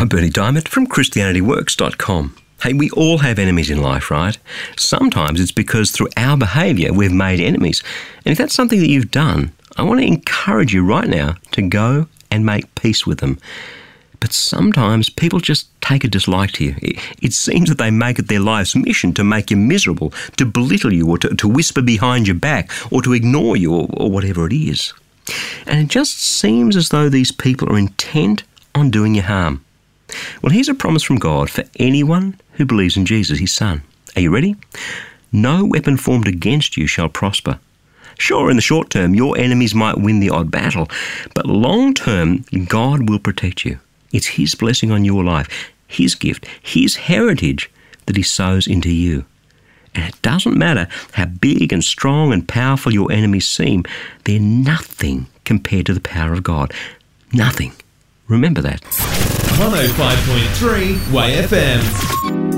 I'm Bernie Diamond from ChristianityWorks.com. Hey, we all have enemies in life, right? Sometimes it's because through our behaviour we've made enemies. And if that's something that you've done, I want to encourage you right now to go and make peace with them. But sometimes people just take a dislike to you. It seems that they make it their life's mission to make you miserable, to belittle you, or to whisper behind your back, or to ignore you, or whatever it is. And it just seems as though these people are intent on doing you harm. Well, here's a promise from God for anyone who believes in Jesus, his Son. Are you ready? No weapon formed against you shall prosper. Sure, in the short term, your enemies might win the odd battle, but long term, God will protect you. It's his blessing on your life, his gift, his heritage that he sows into you. And it doesn't matter how big and strong and powerful your enemies seem, they're nothing compared to the power of God. Nothing. Remember that. 105.3 Way FM.